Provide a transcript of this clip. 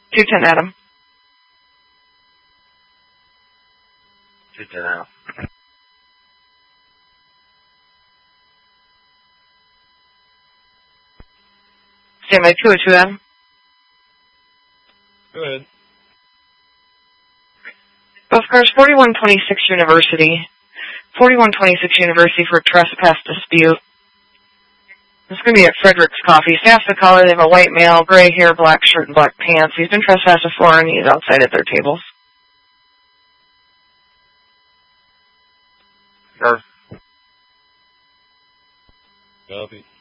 210 Adam. 210 Adam. Stand by 202 Adam. Go ahead. Both cars, 4126 University. 4126 University for trespass dispute. It's going to be at Frederick's Coffee. Staff's the caller. They have a white male, gray hair, black shirt, and black pants. He's been trespassed before, and he's outside at their tables. Sure. Copy.